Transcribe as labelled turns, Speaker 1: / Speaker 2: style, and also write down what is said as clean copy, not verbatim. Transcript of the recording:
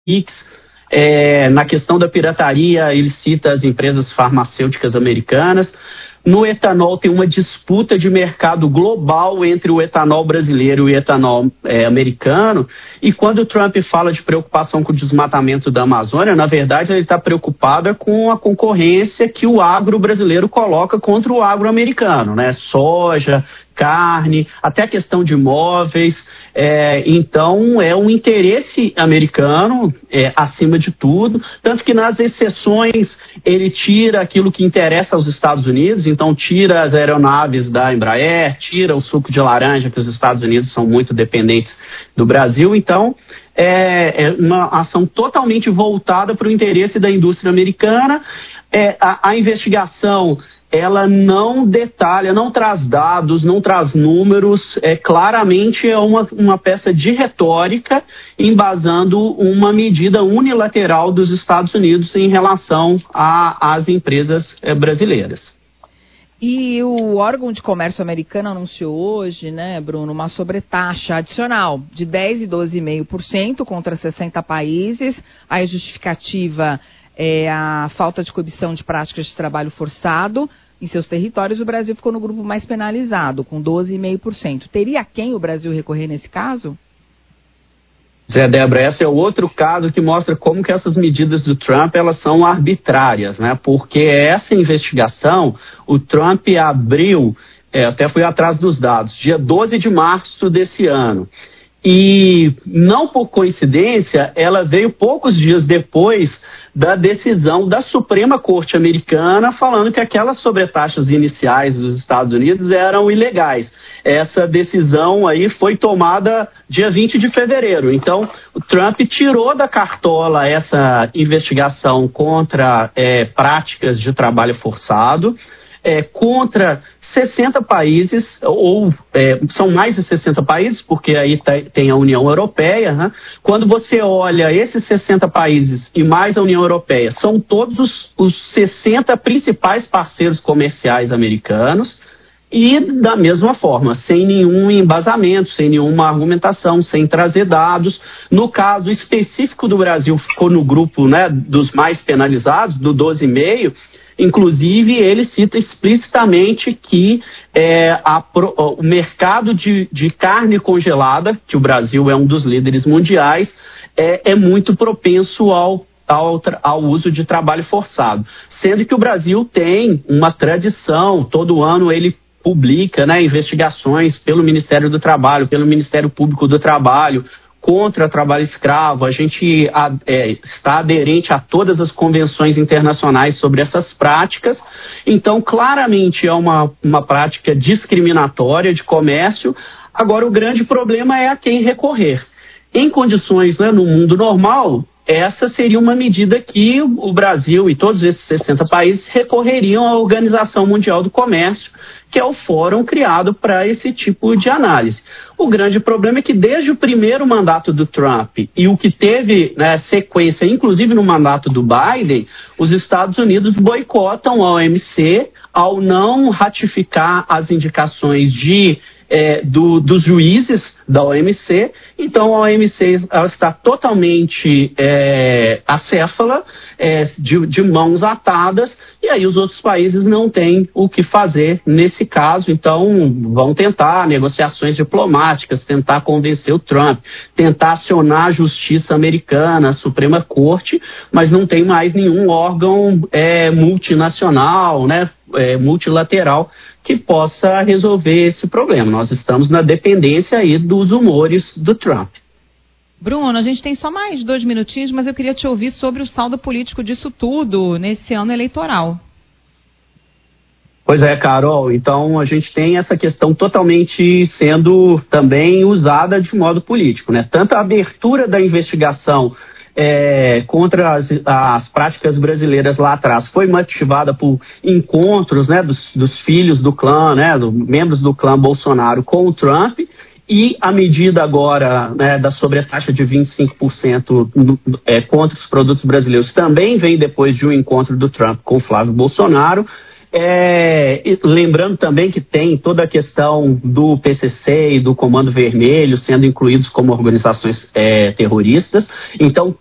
Speaker 1: Na questão da pirataria, ele cita as empresas farmacêuticas americanas. No etanol, tem uma disputa de mercado global entre o etanol brasileiro e o etanol americano. E quando o Trump fala de preocupação com o desmatamento da Amazônia, na verdade, ele está preocupado com a concorrência que o agro brasileiro coloca contra o agro americano, né? Soja, carne, até a questão de imóveis. Então, é um interesse americano acima de tudo, tanto que nas exceções ele tira aquilo que interessa aos Estados Unidos, então tira as aeronaves da Embraer, tira o suco de laranja, que os Estados Unidos são muito dependentes do Brasil. Então, é uma ação totalmente voltada para o interesse da indústria americana. A investigação, ela não detalha, não traz dados, não traz números, claramente é uma peça de retórica embasando uma medida unilateral dos Estados Unidos em relação às empresas brasileiras.
Speaker 2: E o órgão de comércio americano anunciou hoje, né, Bruno, uma sobretaxa adicional de 10% e 12,5% contra 60 países. A justificativa é a falta de coibição de práticas de trabalho forçado em seus territórios. O Brasil ficou no grupo mais penalizado, com 12,5%. Teria quem o Brasil recorrer nesse caso?
Speaker 1: Zé Débora, esse é o outro caso que mostra como que essas medidas do Trump, elas são arbitrárias, né? Porque essa investigação, o Trump abriu, até fui atrás dos dados, dia 12 de março desse ano. E, não por coincidência, ela veio poucos dias depois da decisão da Suprema Corte Americana falando que aquelas sobretaxas iniciais dos Estados Unidos eram ilegais. Essa decisão aí foi tomada dia 20 de fevereiro. Então, o Trump tirou da cartola essa investigação contra práticas de trabalho forçado, contra 60 países, são mais de 60 países, porque aí tem a União Europeia, né? Quando você olha esses 60 países e mais a União Europeia, são todos os 60 principais parceiros comerciais americanos, e da mesma forma, sem nenhum embasamento, sem nenhuma argumentação, sem trazer dados. No caso específico do Brasil, ficou no grupo, né, dos mais penalizados, do 12,5%. Inclusive, ele cita explicitamente que o mercado de carne congelada, que o Brasil é um dos líderes mundiais, é muito propenso ao uso de trabalho forçado. Sendo que o Brasil tem uma tradição, todo ano ele publica, né, investigações pelo Ministério do Trabalho, pelo Ministério Público do Trabalho, contra o trabalho escravo. A gente está aderente a todas as convenções internacionais sobre essas práticas. Então, claramente é uma prática discriminatória de comércio. Agora, o grande problema é a quem recorrer. Em condições, né, no mundo normal, essa seria uma medida que o Brasil e todos esses 60 países recorreriam à Organização Mundial do Comércio, que é o fórum criado para esse tipo de análise. O grande problema é que desde o primeiro mandato do Trump e o que teve, né, sequência, inclusive no mandato do Biden, os Estados Unidos boicotam a OMC ao não ratificar as indicações dos juízes da OMC. Então a OMC ela está totalmente acéfala, de mãos atadas, e aí os outros países não têm o que fazer nesse caso. Então vão tentar negociações diplomáticas, tentar convencer o Trump, tentar acionar a justiça americana, a Suprema Corte, mas não tem mais nenhum órgão multinacional, né, multilateral, que possa resolver esse problema. Nós estamos na dependência aí dos humores do Trump.
Speaker 2: Bruno, a gente tem só mais 2 minutinhos, mas eu queria te ouvir sobre o saldo político disso tudo nesse ano eleitoral.
Speaker 1: Pois é, Carol. Então, a gente tem essa questão totalmente sendo também usada de modo político, né? Tanto a abertura da investigação contra as práticas brasileiras lá atrás foi motivada por encontros, né, dos filhos do clã, né, membros do clã Bolsonaro com o Trump, e a medida agora, né, da sobretaxa de 25% contra os produtos brasileiros também vem depois de um encontro do Trump com o Flávio Bolsonaro. Lembrando também que tem toda a questão do PCC e do Comando Vermelho sendo incluídos como organizações terroristas. Então,